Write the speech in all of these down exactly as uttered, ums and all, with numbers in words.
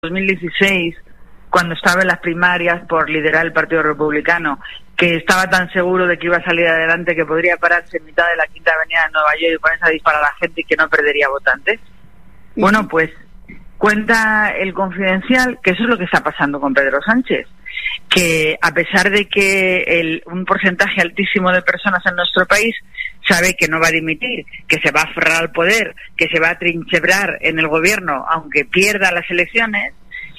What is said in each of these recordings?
dos mil dieciséis, cuando estaba en las primarias por liderar el Partido Republicano, que estaba tan seguro de que iba a salir adelante que podría pararse en mitad de la Quinta Avenida de Nueva York y ponerse a disparar a la gente y que no perdería votantes. Uh-huh. Bueno, pues cuenta el Confidencial que eso es lo que está pasando con Pedro Sánchez, que a pesar de que el, un porcentaje altísimo de personas en nuestro país sabe que no va a dimitir, que se va a aferrar al poder, que se va a trincherar en el gobierno aunque pierda las elecciones,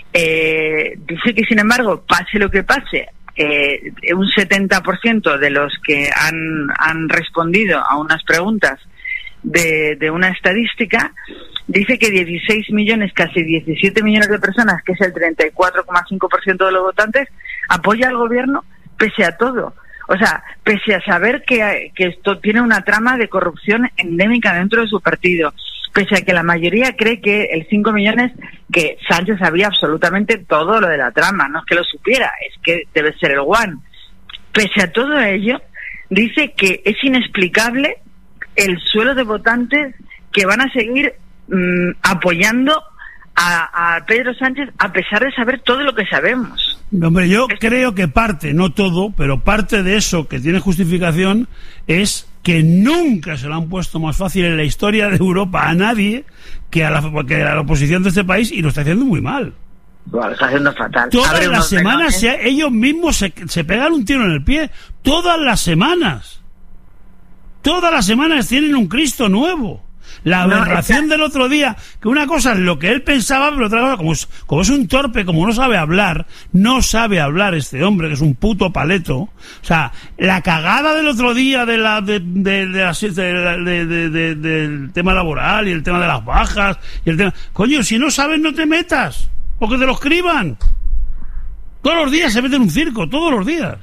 eh, dice que sin embargo, pase lo que pase, eh, un setenta por ciento de los que han, han respondido a unas preguntas de, de una estadística, dice que dieciséis millones, casi diecisiete millones de personas, que es el treinta y cuatro coma cinco por ciento de los votantes, apoya al gobierno pese a todo. O sea, pese a saber que, que esto tiene una trama de corrupción endémica dentro de su partido, pese a que la mayoría cree que el cinco millones, que Sánchez sabía absolutamente todo lo de la trama, no es que lo supiera, es que debe ser el guan. Pese a todo ello, dice que es inexplicable el suelo de votantes que van a seguir mmm, apoyando a, a Pedro Sánchez a pesar de saber todo lo que sabemos. Hombre, yo creo que parte, no todo, pero parte de eso que tiene justificación es que nunca se lo han puesto más fácil en la historia de Europa a nadie que a la, que a la oposición de este país, y lo está haciendo muy mal. Bueno, lo está haciendo fatal. Todas las semanas se, ellos mismos se, se pegan un tiro en el pie. Todas las semanas. Todas las semanas tienen un Cristo nuevo. La aberración no, del otro día, que una cosa es lo que él pensaba, pero otra cosa, como es, como es un torpe, como no sabe hablar, no sabe hablar este hombre, que es un puto paleto. O sea, la cagada del otro día de la, de, de, de, la, de, de, de, de, del tema laboral y el tema de las bajas, y el tema... Coño, si no sabes, no te metas, o que te lo escriban. Todos los días se mete en un circo, todos los días.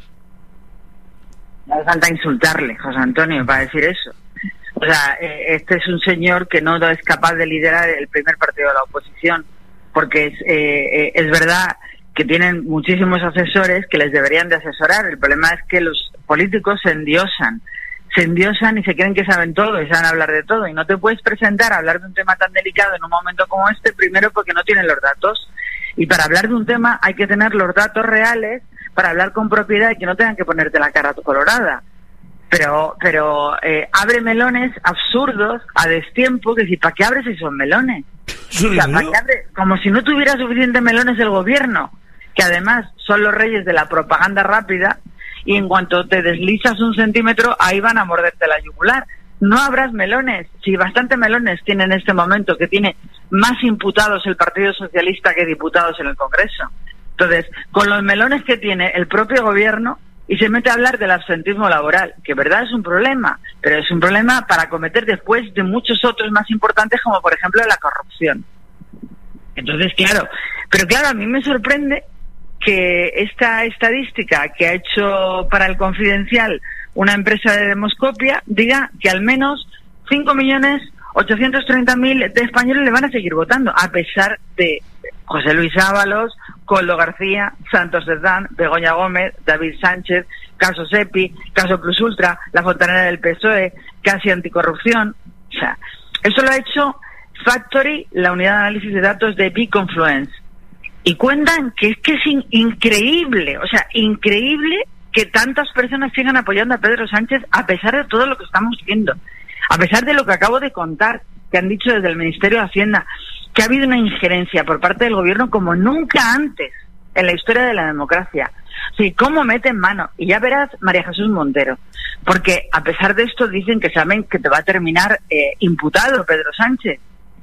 No hace falta insultarle, José Antonio, para decir eso. O sea, este es un señor que no es capaz de liderar el primer partido de la oposición, porque es, eh, es verdad que tienen muchísimos asesores que les deberían de asesorar. El problema es que los políticos se endiosan, se endiosan y se creen que saben todo y saben hablar de todo. Y no te puedes presentar a hablar de un tema tan delicado en un momento como este, primero porque no tienen los datos. Y para hablar de un tema hay que tener los datos reales para hablar con propiedad y que no tengan que ponerte la cara colorada. Pero pero eh, abre melones absurdos a destiempo, que si ¿para qué abres esos melones? O sea, ¿para qué abre? Como si no tuviera suficientes melones el gobierno, que además son los reyes de la propaganda rápida, y en cuanto te deslizas un centímetro, ahí van a morderte la yugular. No abras melones. Si bastante melones tiene en este momento, que tiene más imputados el Partido Socialista que diputados en el Congreso. Entonces, con los melones que tiene el propio gobierno, y se mete a hablar del absentismo laboral, que verdad es un problema, pero es un problema para cometer después de muchos otros más importantes, como por ejemplo la corrupción. Entonces, claro, pero claro, a mí me sorprende que esta estadística que ha hecho para el Confidencial una empresa de Demoscopia diga que al menos cinco millones ochocientos treinta mil de españoles le van a seguir votando, a pesar de José Luis Ábalos, Koldo García, Santos Cerdán, Begoña Gómez, David Sánchez, caso Sepi, caso Plus Ultra, la fontanera del P S O E, casi anticorrupción. O sea, eso lo ha hecho Factory, la unidad de análisis de datos de Biconfluence. Y cuentan que es que es in- increíble, o sea, increíble que tantas personas sigan apoyando a Pedro Sánchez a pesar de todo lo que estamos viendo. A pesar de lo que acabo de contar, que han dicho desde el Ministerio de Hacienda, que ha habido una injerencia por parte del gobierno como nunca antes en la historia de la democracia. Sí, cómo meten mano. Y ya verás, María Jesús Montero, porque a pesar de esto dicen que saben que te va a terminar eh, imputado Pedro Sánchez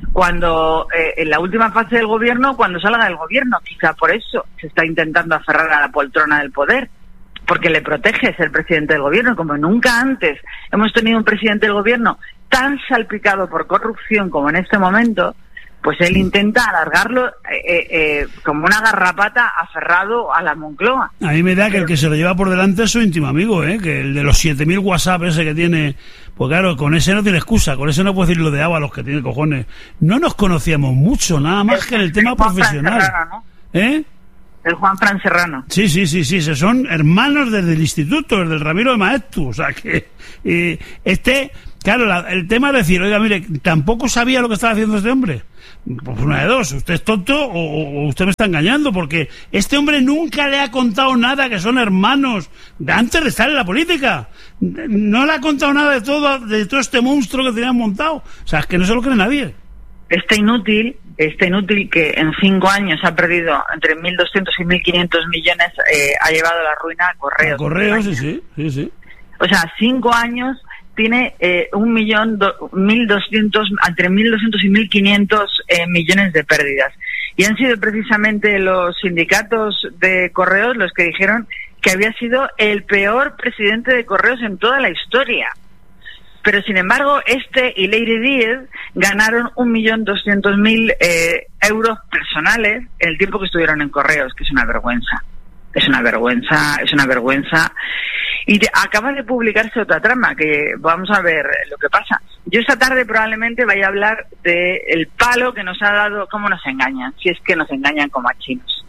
cuando eh, en la última fase del gobierno, cuando salga del gobierno. Quizá por eso se está intentando aferrar a la poltrona del poder, porque le protege ser presidente del gobierno. Como nunca antes hemos tenido un presidente del gobierno tan salpicado por corrupción como en este momento, pues él intenta alargarlo eh, eh, como una garrapata aferrado a la Moncloa. A mí me da que el que se lo lleva por delante es su íntimo amigo, ¿eh? Que el de los siete mil WhatsApp ese que tiene, pues claro, con ese no tiene excusa, con ese no puede decir lo de Ábalos que tiene cojones. No nos conocíamos mucho, nada más que en el tema profesional. Ferrara, ¿no? ¿Eh? el Juan Fran Serrano. Sí, sí, sí, sí, son hermanos desde el instituto, desde el Ramiro de Maeztu, o sea que eh, este, claro, la, el tema es decir, oiga, mire, tampoco sabía lo que estaba haciendo este hombre. Pues una de dos, usted es tonto o, o usted me está engañando, porque este hombre nunca le ha contado nada, que son hermanos, antes de estar en la política. No le ha contado nada de todo, de todo este monstruo que tenían montado. O sea, es que no se lo cree nadie. Este inútil, este inútil que en cinco años ha perdido entre mil doscientos y mil quinientos millones, eh, ha llevado a la ruina a Correos. A Correos, sí, sí, sí, sí. O sea, cinco años tiene eh, un millón, do, mil doscientos, entre mil doscientos y mil quinientos eh, millones de pérdidas. Y han sido precisamente los sindicatos de Correos los que dijeron que había sido el peor presidente de Correos en toda la historia. Pero sin embargo, este y Lady Díez ganaron un millón doscientos mil euros personales en el tiempo que estuvieron en Correos, que es una vergüenza. Es una vergüenza, es una vergüenza. Y de, acaba de publicarse otra trama, que vamos a ver lo que pasa. Yo esta tarde probablemente vaya a hablar del palo que nos ha dado, cómo nos engañan, si es que nos engañan como a chinos.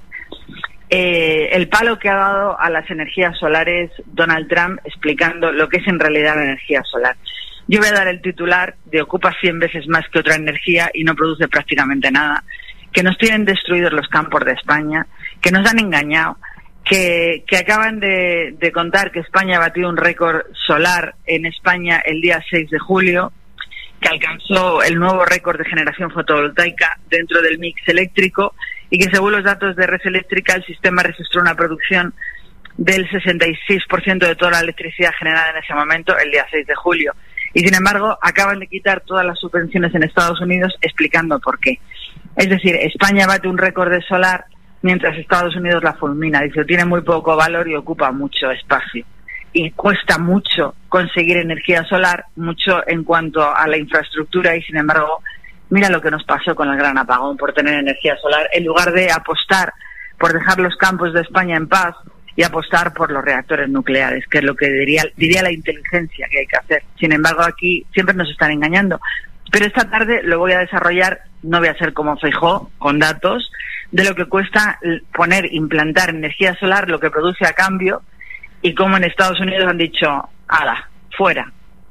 Eh, el palo que ha dado a las energías solares Donald Trump explicando lo que es en realidad la energía solar. Yo voy a dar el titular de ocupa cien veces más que otra energía y no produce prácticamente nada, que nos tienen destruidos los campos de España, que nos han engañado, que, que acaban de, de contar que España ha batido un récord solar en España el día seis de julio, que alcanzó el nuevo récord de generación fotovoltaica dentro del mix eléctrico y que según los datos de Red Eléctrica el sistema registró una producción del sesenta y seis por ciento de toda la electricidad generada en ese momento el día seis de julio. Y sin embargo acaban de quitar todas las subvenciones en Estados Unidos explicando por qué. Es decir, España bate un récord de solar mientras Estados Unidos la fulmina. Dice, tiene muy poco valor y ocupa mucho espacio. Y cuesta mucho conseguir energía solar, mucho en cuanto a la infraestructura, y sin embargo, mira lo que nos pasó con el gran apagón por tener energía solar, en lugar de apostar por dejar los campos de España en paz y apostar por los reactores nucleares, que es lo que diría, diría la inteligencia que hay que hacer. Sin embargo, aquí siempre nos están engañando. Pero esta tarde lo voy a desarrollar, no voy a ser como Feijóo, con datos, de lo que cuesta poner, implantar energía solar, lo que produce a cambio, y como en Estados Unidos han dicho, ¡hala, fuera!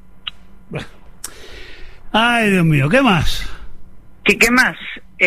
Ay, Dios mío, ¿qué más? ¿Qué, qué más?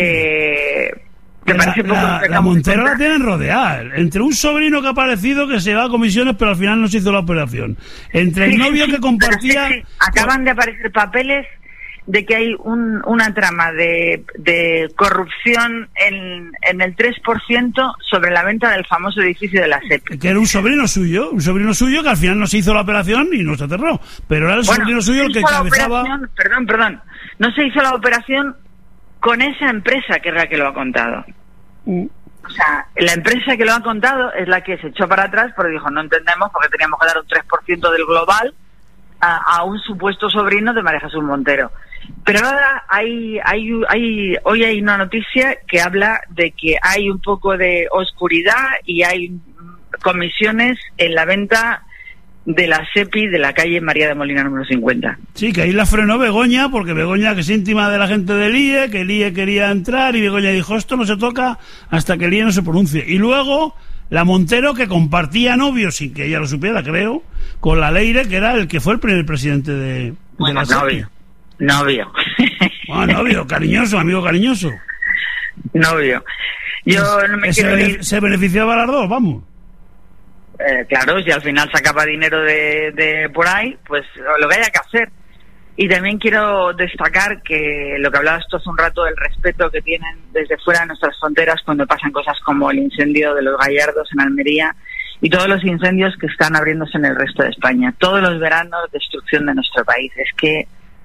Eh, ¿te la, parece poco la, la Montero la tienen rodeada. Entre un sobrino que ha aparecido que se va a comisiones, pero al final no se hizo la operación. Entre el sí, novio sí, que compartía... Sí, sí. Acaban de aparecer papeles de que hay un, una trama de, de corrupción en, en el tres por ciento sobre la venta del famoso edificio de la S E P I. Que era un sobrino suyo, un sobrino suyo que al final no se hizo la operación y no se cerró. Pero era el bueno, sobrino suyo el que cabezaba... Perdón, perdón. No se hizo la operación con esa empresa que es la que lo ha contado. Mm. O sea, la empresa que lo ha contado es la que se echó para atrás porque dijo, no entendemos porque teníamos que dar un tres por ciento del global a, a un supuesto sobrino de María Jesús Montero. Pero ahora hay, hay, hay, hoy hay una noticia que habla de que hay un poco de oscuridad y hay comisiones en la venta de la S E P I de la calle María de Molina número cincuenta. Sí, que ahí la frenó Begoña, porque Begoña, que es íntima de la gente del I E, que el I E quería entrar y Begoña dijo, esto no se toca hasta que el I E no se pronuncie. Y luego la Montero, que compartía novio, sin que ella lo supiera, creo, con la Leire, que era el que fue el primer presidente de, bueno, de la S E P I. Novio. Novio. Ah, novio, cariñoso, amigo cariñoso. Novio. Yo no me quiero ir. Se beneficiaba a las dos, vamos. Eh, claro, si al final sacaba dinero de, de por ahí, pues lo que haya que hacer. Y también quiero destacar que lo que hablabas tú hace un rato, del respeto que tienen desde fuera de nuestras fronteras cuando pasan cosas como el incendio de los Gallardos en Almería y todos los incendios que están abriéndose en el resto de España. Todos los veranos, destrucción de nuestro país. Es que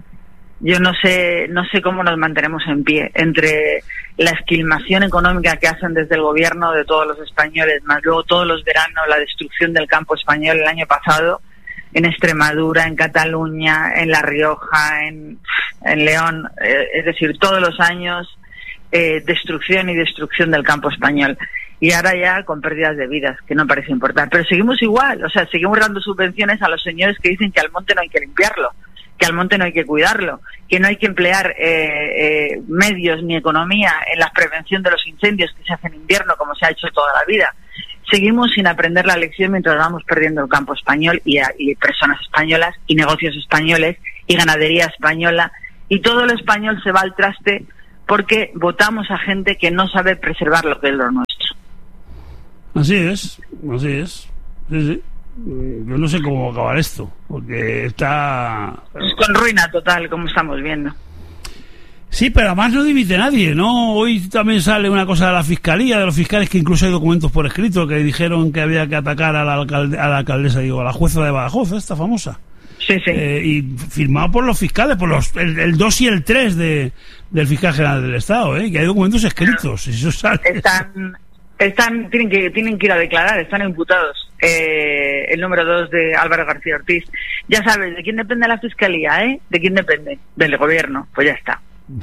yo no sé, no sé cómo nos mantenemos en pie entre la esquilmación económica que hacen desde el gobierno de todos los españoles, más luego todos los veranos la destrucción del campo español el año pasado en Extremadura, en Cataluña, en La Rioja, en, en León, eh, es decir, todos los años eh, destrucción y destrucción del campo español. Y ahora ya con pérdidas de vidas, que no parece importar. Pero seguimos igual, o sea, seguimos dando subvenciones a los señores que dicen que al monte no hay que limpiarlo. que al monte no hay que cuidarlo, que no hay que emplear eh, eh, medios ni economía en la prevención de los incendios que se hacen en invierno como se ha hecho toda la vida. Seguimos sin aprender la lección mientras vamos perdiendo el campo español y, a, y personas españolas y negocios españoles y ganadería española, y todo lo español se va al traste porque votamos a gente que no sabe preservar lo que es lo nuestro. Así es, así es. Sí, sí. Yo no sé cómo acabar esto, porque está... Es con ruina total, como estamos viendo. Sí, pero además no dimite nadie, ¿no? Hoy también sale una cosa de la Fiscalía, de los fiscales, que incluso hay documentos por escrito que dijeron que había que atacar a la, alcalde, a la alcaldesa, digo, a la jueza de Badajoz, esta famosa. Sí, sí. Eh, y firmado por los fiscales, por los el, el dos y el tres de, del fiscal general del Estado, ¿eh? Que hay documentos escritos. Eso sale. Están, están, tienen que, tienen que ir a declarar, están imputados. Eh, el número dos de Álvaro García Ortiz. Ya sabes, ¿de quién depende la Fiscalía, eh? ¿De quién depende? Del gobierno. Pues ya está.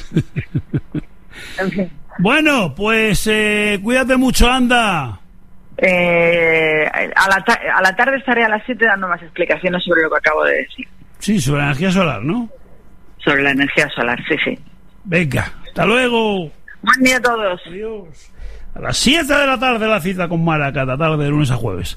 En fin. Bueno, pues eh, cuídate mucho, anda. Eh, a, la ta- a la tarde estaré a las siete dando más explicaciones sobre lo que acabo de decir. Sí, sobre la energía solar, ¿no? Sobre la energía solar, sí, sí. Venga, hasta luego. Buen día a todos. Adiós. A las siete de la tarde la cita con Mara, cada tarde de lunes a jueves.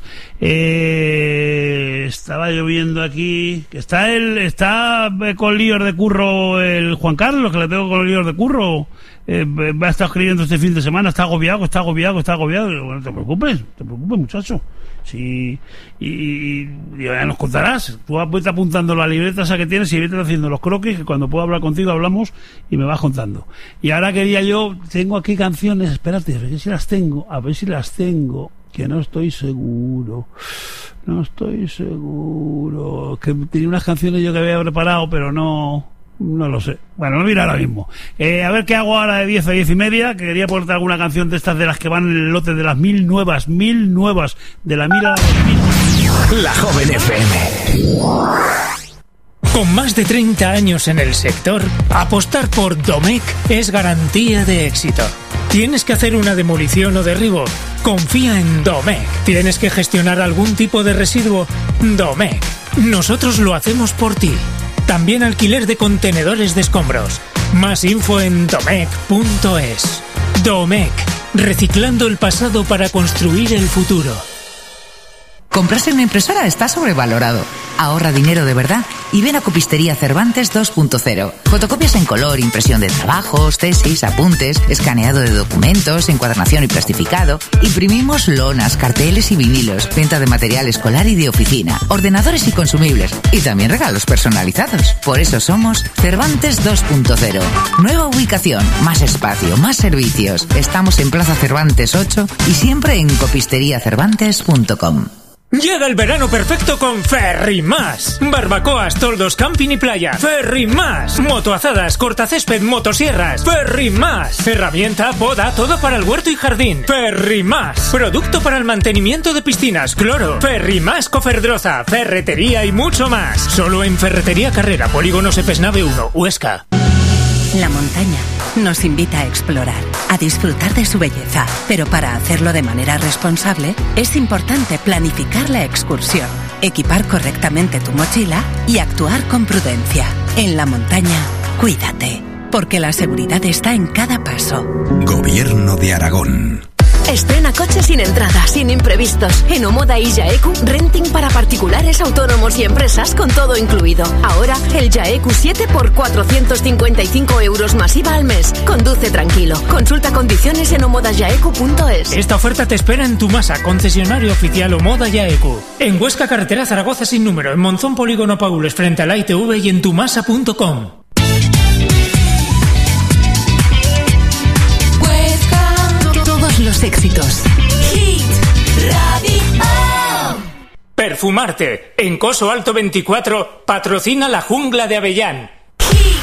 Eh, estaba lloviendo aquí. Que está el, está con líos de curro el Juan Carlos, que le tengo con líos de curro. Eh, va a estar escribiendo este fin de semana, está agobiado, está agobiado, está agobiado. Bueno, no te preocupes, no te preocupes, muchacho. Sí, y, y, y ya nos contarás. Tú vete apuntando la libreta esa que tienes y vete haciendo los croquis, que cuando pueda hablar contigo hablamos y me vas contando. Y ahora quería yo, tengo aquí canciones, espérate, a ver si las tengo, a ver si las tengo, que no estoy seguro. No estoy seguro. Que tenía unas canciones yo que había preparado, pero no... No lo sé. Bueno, no mira ahora mismo. Eh, a ver qué hago ahora de diez a diez y media. Que quería ponerte alguna canción de estas de las que van en el lote de las mil nuevas, mil nuevas, de la mil a la dos mil. La Joven F M. Con más de treinta años en el sector, apostar por Domecq es garantía de éxito. ¿Tienes que hacer una demolición o derribo? Confía en Domecq. ¿Tienes que gestionar algún tipo de residuo? Domecq. Nosotros lo hacemos por ti. También alquiler de contenedores de escombros. Más info en domecq punto es. Domecq, reciclando el pasado para construir el futuro. Comprarse una impresora está sobrevalorado. Ahorra dinero de verdad y ven a Copistería Cervantes dos punto cero. Fotocopias en color, impresión de trabajos, tesis, apuntes, escaneado de documentos, encuadernación y plastificado. Imprimimos lonas, carteles y vinilos, venta de material escolar y de oficina, ordenadores y consumibles y también regalos personalizados. Por eso somos Cervantes dos punto cero. Nueva ubicación, más espacio, más servicios. Estamos en Plaza Cervantes ocho y siempre en copistería cervantes punto com. Llega el verano perfecto con Ferrimás. Barbacoas, toldos, camping y playa. Ferrimás. Motoazadas, cortacésped, motosierras. Ferrimás. Herramienta, poda, todo para el huerto y jardín. Ferrimás. Producto para el mantenimiento de piscinas, cloro. Ferrimás Coferdroza, ferretería y mucho más. Solo en Ferretería Carrera, Polígono Sepesnave uno, Huesca. La montaña nos invita a explorar, a disfrutar de su belleza, pero para hacerlo de manera responsable es importante planificar la excursión, equipar correctamente tu mochila y actuar con prudencia. En la montaña, cuídate, porque la seguridad está en cada paso. Gobierno de Aragón. Estrena coche sin entrada, sin imprevistos. En Omoda y Yaeku, renting para particulares, autónomos y empresas con todo incluido. Ahora, el Yaeku siete por cuatrocientos cincuenta y cinco euros más I V A al mes. Conduce tranquilo. Consulta condiciones en omoda yaeku punto es. Esta oferta te espera en Tumasa, concesionario oficial Omoda Yaeku. En Huesca, carretera Zaragoza sin número. En Monzón, Polígono Paules, frente a la I T V y en tumasa punto com. Los éxitos. Hit Radio. Perfumarte. En Coso Alto veinticuatro patrocina La Jungla de Avellán.